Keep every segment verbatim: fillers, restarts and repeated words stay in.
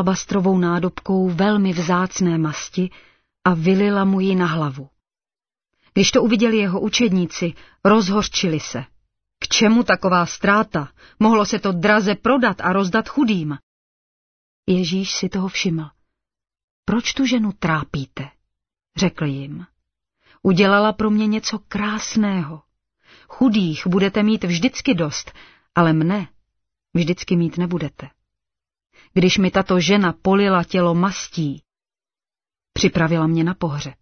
alabastrovou nádobkou velmi vzácné masti a vylila mu ji na hlavu. Když to uviděli jeho učedníci, rozhořčili se. K čemu taková ztráta? Mohlo se to draze prodat a rozdat chudým. Ježíš si toho všiml. Proč tu ženu trápíte? Řekl jim. Udělala pro mě něco krásného. Chudých budete mít vždycky dost, ale mne vždycky mít nebudete. Když mi tato žena polila tělo mastí, připravila mě na pohřeb.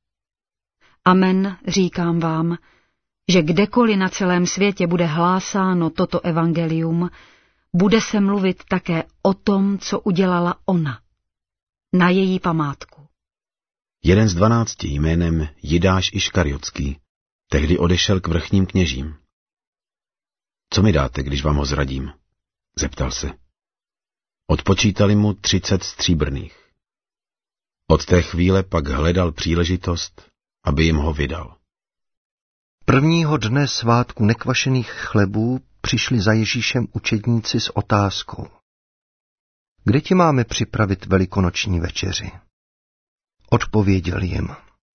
Amen, říkám vám, že kdekoliv na celém světě bude hlásáno toto evangelium, bude se mluvit také o tom, co udělala ona, na její památku. Jeden z dvanácti jménem Jidáš Iškariotský tehdy odešel k vrchním kněžím. Co mi dáte, když vám ho zradím? Zeptal se. Odpočítali mu třicet stříbrných. Od té chvíle pak hledal příležitost, aby jim ho vydal. Prvního dne svátku nekvašených chlebů přišli za Ježíšem učedníci s otázkou. Kde ti máme připravit velikonoční večeři? Odpověděl jim.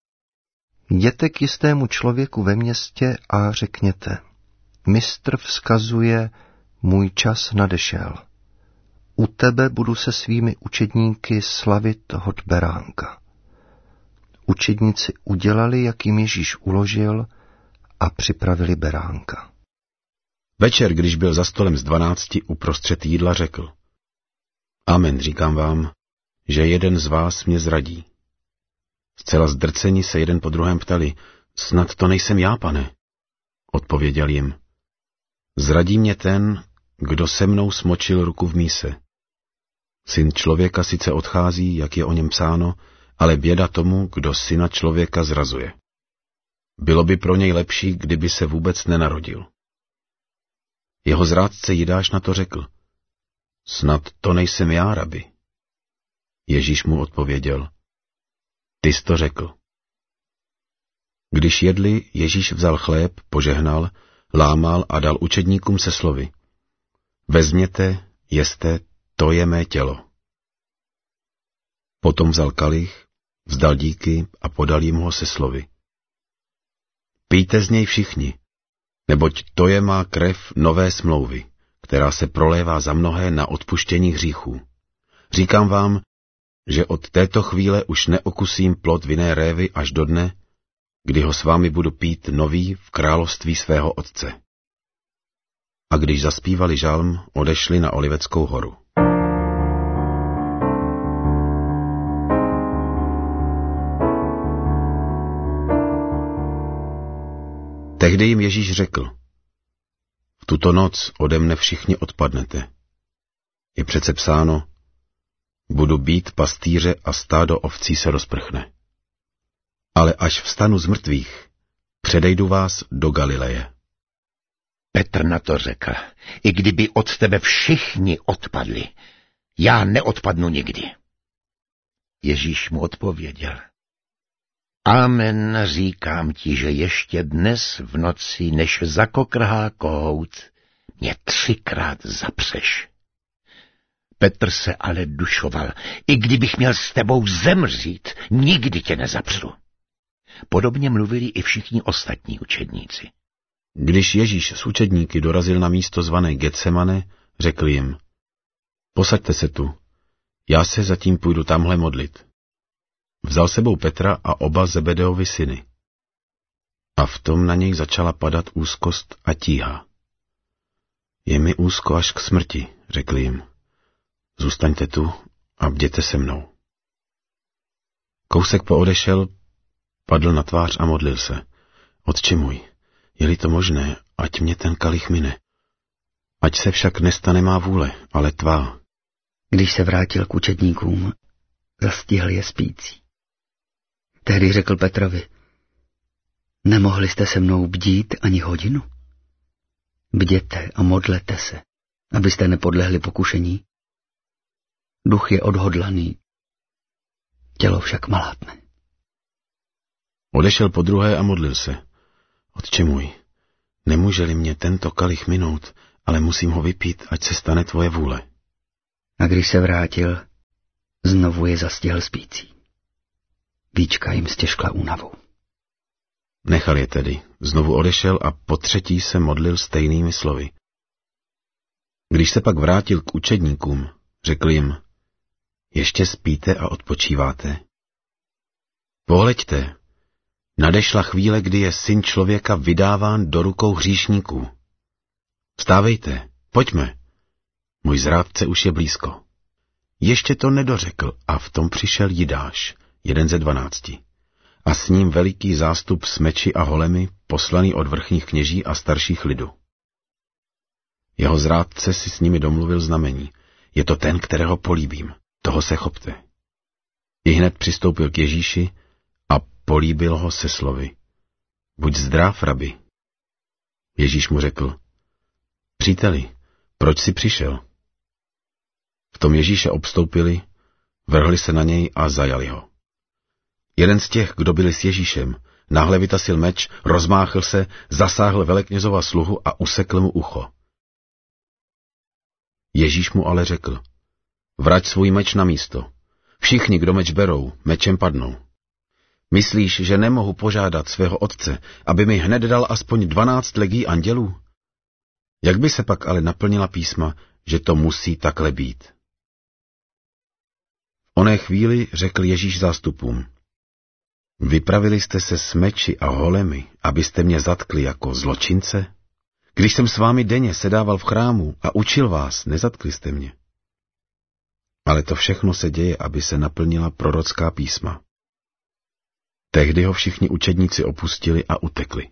Jděte k jistému člověku ve městě a řekněte. Mistr vzkazuje, můj čas nadešel. U tebe budu se svými učedníky slavit hod beránka. Učedníci udělali, jak jim Ježíš uložil, a připravili beránka. Večer, když byl za stolem z dvanácti uprostřed jídla, řekl. Amen, říkám vám, že jeden z vás mě zradí. Zcela zdrceni se jeden po druhém ptali, snad to nejsem já, pane. Odpověděl jim. Zradí mě ten, kdo se mnou smočil ruku v míse. Syn člověka sice odchází, jak je o něm psáno, ale běda tomu, kdo syna člověka zrazuje. Bylo by pro něj lepší, kdyby se vůbec nenarodil. Jeho zrádce Jidáš na to řekl. Snad to nejsem já, rabi. Ježíš mu odpověděl. Ty jsi to řekl. Když jedli, Ježíš vzal chléb, požehnal, lámal a dal učedníkům se slovy. Vezměte, jeste, to je mé tělo. Potom vzal kalich, vzdal díky a podal jim ho se slovy. Pijte z něj všichni, neboť to je má krev nové smlouvy, která se prolévá za mnohé na odpuštění hříchů. Říkám vám, že od této chvíle už neokusím plod vinné révy až do dne, kdy ho s vámi budu pít nový v království svého otce. A když zaspívali žalm, odešli na Oliveckou horu. Tehdy jim Ježíš řekl, v tuto noc ode mne všichni odpadnete. Je přece psáno, budu být pastýře a stádo ovcí se rozprchne. Ale až vstanu z mrtvých, předejdu vás do Galileje. Petr na to řekl, i kdyby od tebe všichni odpadli, já neodpadnu nikdy. Ježíš mu odpověděl. Amen, říkám ti, že ještě dnes v noci, než zakokrhá kohout, mě třikrát zapřeš. Petr se ale dušoval, i kdybych měl s tebou zemřít, nikdy tě nezapřu. Podobně mluvili i všichni ostatní učedníci. Když Ježíš s učedníky dorazil na místo zvané Getsemane, řekl jim, posaďte se tu, já se zatím půjdu tamhle modlit. Vzal sebou Petra a oba Zebedeovy syny. A v tom na něj začala padat úzkost a tíha. Je mi úzko až k smrti, řekl jim. Zůstaňte tu a bděte se mnou. Kousek poodešel, padl na tvář a modlil se. Otče můj, je-li to možné, ať mě ten kalich mine. Ať se však nestane má vůle, ale tvá. Když se vrátil k učedníkům, zastihl je spící. Tehdy řekl Petrovi, nemohli jste se mnou bdít ani hodinu? Bděte a modlete se, abyste nepodlehli pokušení. Duch je odhodlaný, tělo však malátné. Odešel podruhé a modlil se. Otče můj, nemůže-li mě tento kalich minout, ale musím ho vypít, ať se stane tvoje vůle. A když se vrátil, Znovu je zastihl spící. Víčka jim stěžkla únavou. Nechal je tedy, znovu odešel a po třetí se modlil stejnými slovy. Když se pak vrátil k učedníkům, řekl jim, ještě spíte a odpočíváte? Pohleďte, nadešla chvíle, kdy je Syn člověka vydáván do rukou hříšníků. Vstávejte, pojďme, můj zrádce už je blízko. Ještě to nedořekl a v tom přišel Jidáš, jeden ze dvanácti, a s ním veliký zástup s meči a holemi, poslaný od vrchních kněží a starších lidu. Jeho zrádce si s nimi domluvil znamení. Je to ten, kterého políbím, toho se chopte. I hned přistoupil k Ježíši a políbil ho se slovy. Buď zdrav, rabi. Ježíš mu řekl, příteli, proč jsi přišel? V tom Ježíše obstoupili, vrhli se na něj a zajali ho. Jeden z těch, kdo byli s Ježíšem, náhle vytasil meč, rozmáchl se, zasáhl veleknězova sluhu a usekl mu ucho. Ježíš mu ale řekl, vrať svůj meč na místo. Všichni, kdo meč berou, mečem padnou. Myslíš, že nemohu požádat svého otce, aby mi hned dal aspoň dvanáct legií andělů? Jak by se pak ale naplnila písma, že to musí takhle být? V oné chvíli řekl Ježíš zástupům, vypravili jste se s meči a holemi, abyste mě zatkli jako zločince? Když jsem s vámi denně sedával v chrámu a učil vás, nezatkli jste mě. Ale to všechno se děje, aby se naplnila prorocká písma. Tehdy ho všichni učedníci opustili a utekli.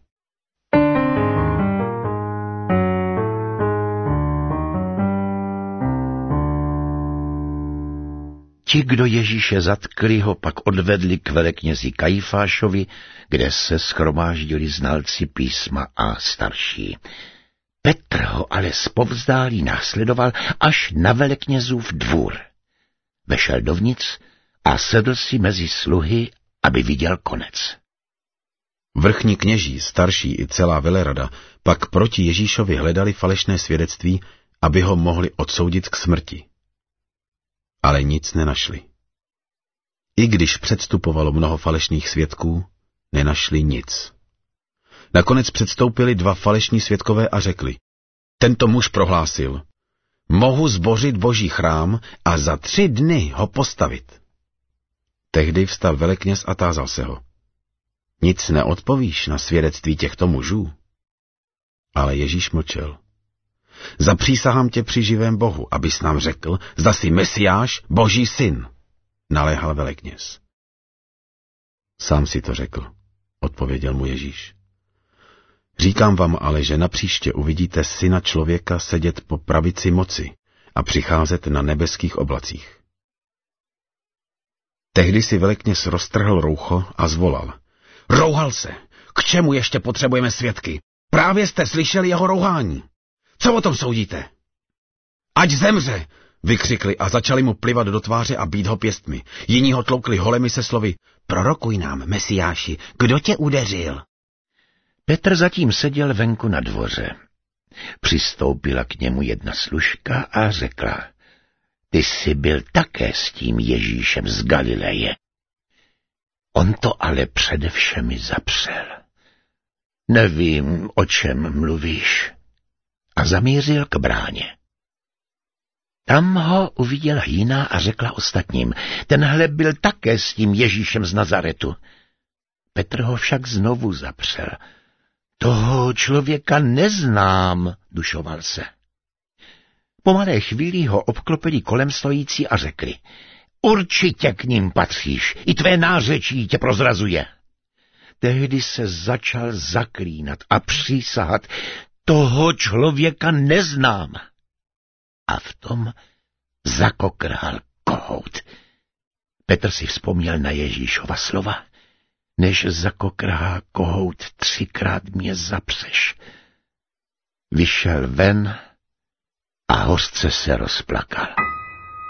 Ti, kdo Ježíše zatkli, ho pak odvedli k veleknězi Kajfášovi, kde se shromáždili znalci písma a starší. Petr ho ale zpovzdálí následoval až na veleknězův dvůr. Vešel dovnitř a sedl si mezi sluhy, aby viděl konec. Vrchní kněží, starší i celá velerada pak proti Ježíšovi hledali falešné svědectví, aby ho mohli odsoudit k smrti. Ale nic nenašli. I když předstupovalo mnoho falešných svědků, nenašli nic. Nakonec předstoupili dva falešní svědkové a řekli, tento muž prohlásil, mohu zbořit Boží chrám a za tři dny ho postavit. Tehdy vstal velekněz a tázal se ho, nic neodpovíš na svědectví těchto mužů? Ale Ježíš mlčel. Zapřísahám tě při živém Bohu, abys nám řekl, zda jsi Mesiáš, Boží syn, naléhal velekněz. Sám si to řekl, odpověděl mu Ježíš. Říkám vám ale, že napříště uvidíte Syna člověka sedět po pravici moci a přicházet na nebeských oblacích. Tehdy si velekněz roztrhl roucho a zvolal. Rouhal se! K čemu ještě potřebujeme svědky? Právě jste slyšeli jeho rouhání. Co o tom soudíte? Ať zemře! Vykřikli a začali mu plivat do tváře a bít ho pěstmi. Jiní ho tloukli holemi se slovy. Prorokuj nám, Mesiáši, kdo tě udeřil? Petr zatím seděl venku na dvoře. Přistoupila k němu jedna služka a řekla, ty jsi byl také s tím Ježíšem z Galileje. On to ale přede všemi zapřel. Nevím, o čem mluvíš. A zamířil k bráně. Tam ho uviděla jiná a řekla ostatním, tenhle byl také s tím Ježíšem z Nazaretu. Petr ho však znovu zapřel. Toho člověka neznám, dušoval se. Po malé chvíli ho obklopili kolem stojící a řekli, určitě k ním patříš, i tvé nářečí tě prozrazuje. Tehdy se začal zaklínat a přísahat, toho člověka neznám. A v tom zakokrhal kohout. Petr si vzpomněl na Ježíšova slova. Než zakokrhá kohout, třikrát mě zapřeš. Vyšel ven a hořce se rozplakal.